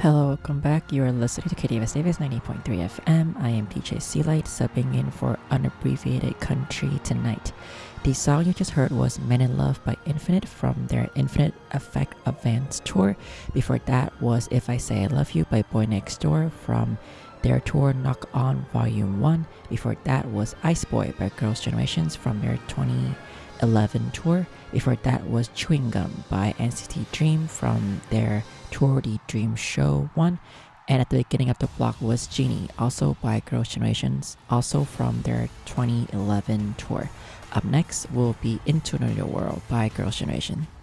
Hello, welcome back. You are listening to KDVS Davis 90.3 FM. I am DJ Sealight, subbing in for Unabbreviated Country tonight. The song you just heard was Men in Love by Infinite from their Infinite Effect Advance tour. Before that was If I Say I Love You by Boy Next Door from their tour Knock On Volume 1. Before that was Ice Boy by Girls' Generations from their 2011 tour. Before that was Chewing Gum by NCT Dream from their tour The Dream Show 1. And at the beginning of the block was Genie, also by Girls' Generations, also from their 2011 tour. Up next will be Into Another World by Girls' Generation.